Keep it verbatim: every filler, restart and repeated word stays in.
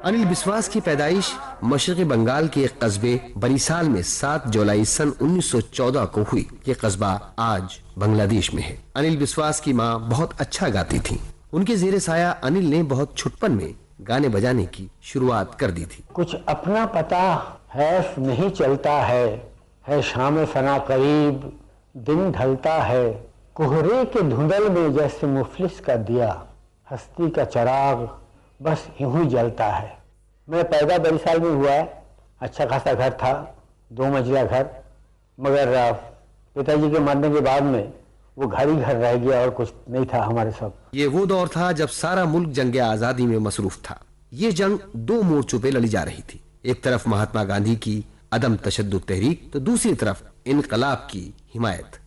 अनिल बिस्वास की पैदाइश मशरक़ी बंगाल के एक कस्बे बरिसाल में सात जुलाई सन उन्नीस सौ चौदह को हुई। ये कस्बा आज बांग्लादेश में है। अनिल बिस्वास की माँ बहुत अच्छा गाती थी। उनके ज़ेरे साया अनिल ने बहुत छुटपन में गाने बजाने की शुरुआत कर दी थी। कुछ अपना पता है नहीं चलता है, है शाम फना करीब, दिन ढलता है, कोहरे के धुंधल में जैसे मुफलिस का दिया, हस्ती का चराग बस यूं ही जलता है। मैं पैदा बरिसाल में हुआ है। अच्छा खासा घर था, दो मंजिला घर, मगर पिताजी के मरने के बाद में वो घर ही घर रह गया और कुछ नहीं था हमारे सब। ये वो दौर था जब सारा मुल्क जंग आजादी में मसरूफ था। ये जंग दो मोर्चों पे लड़ी जा रही थी। एक तरफ महात्मा गांधी की अदम तशद्दुद तहरीक तो दूसरी तरफ इनकलाब की हिमायत।